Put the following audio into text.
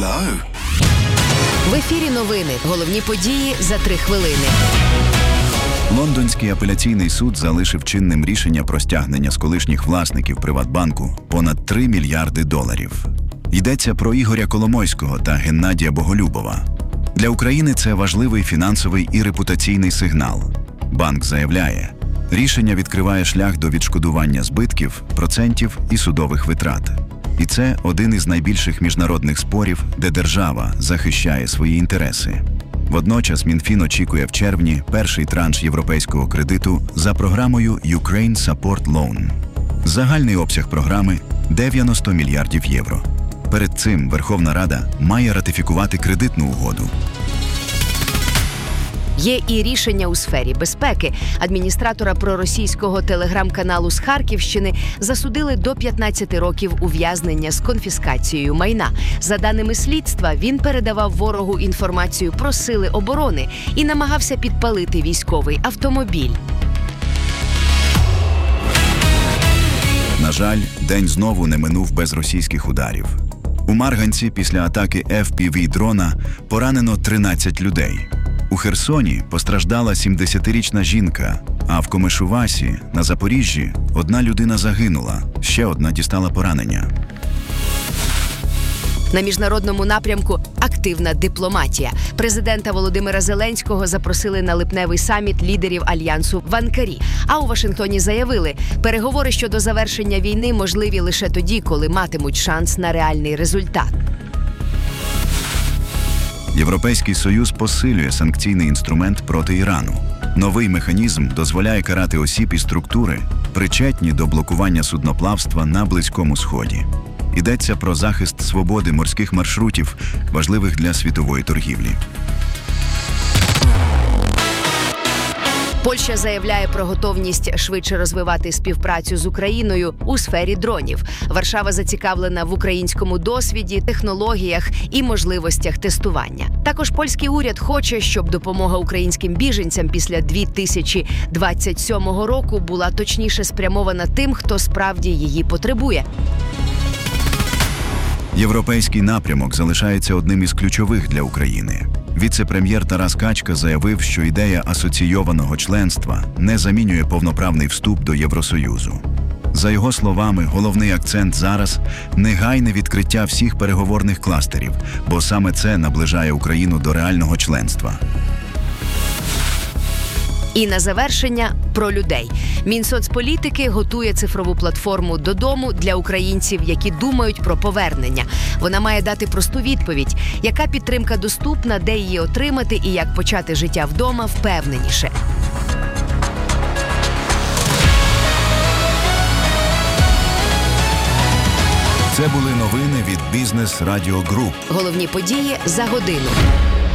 Hello. В ефірі новини. Головні події за 3 хвилини. Лондонський апеляційний суд залишив чинним рішення про стягнення з колишніх власників Приватбанку понад 3 мільярди доларів. Йдеться про Ігоря Коломойського та Геннадія Боголюбова. Для України це важливий фінансовий і репутаційний сигнал. Банк заявляє, рішення відкриває шлях до відшкодування збитків, процентів і судових витрат. І це один із найбільших міжнародних спорів, де держава захищає свої інтереси. Водночас Мінфін очікує в червні перший транш європейського кредиту за програмою Ukraine Support Loan. Загальний обсяг програми – 90 мільярдів євро. Перед цим Верховна Рада має ратифікувати кредитну угоду. Є і рішення у сфері безпеки. Адміністратора проросійського телеграм-каналу з Харківщини засудили до 15 років ув'язнення з конфіскацією майна. За даними слідства, він передавав ворогу інформацію про сили оборони і намагався підпалити військовий автомобіль. На жаль, день знову не минув без російських ударів. У Марганці після атаки FPV-дрона поранено 13 людей. У Херсоні постраждала 70-річна жінка, а в Комишувасі, на Запоріжжі, одна людина загинула, ще одна дістала поранення. На міжнародному напрямку активна дипломатія. Президента Володимира Зеленського запросили на липневий саміт лідерів Альянсу в Анкарі. А у Вашингтоні заявили, переговори щодо завершення війни можливі лише тоді, коли матимуть шанс на реальний результат. Європейський Союз посилює санкційний інструмент проти Ірану. Новий механізм дозволяє карати осіб і структури, причетні до блокування судноплавства на Близькому Сході. Йдеться про захист свободи морських маршрутів, важливих для світової торгівлі. Польща заявляє про готовність швидше розвивати співпрацю з Україною у сфері дронів. Варшава зацікавлена в українському досвіді, технологіях і можливостях тестування. Також польський уряд хоче, щоб допомога українським біженцям після 2027 року була точніше спрямована тим, хто справді її потребує. Європейський напрямок залишається одним із ключових для України. Віце-прем'єр Тарас Качка заявив, що ідея асоційованого членства не замінює повноправний вступ до Євросоюзу. За його словами, головний акцент зараз – негайне відкриття всіх переговорних кластерів, бо саме це наближає Україну до реального членства. І на завершення – про людей. Мінсоцполітики готує цифрову платформу «Додому» для українців, які думають про повернення. Вона має дати просту відповідь, яка підтримка доступна, де її отримати і як почати життя вдома впевненіше. Це були новини від Бізнес Радіо Груп. Головні події за годину.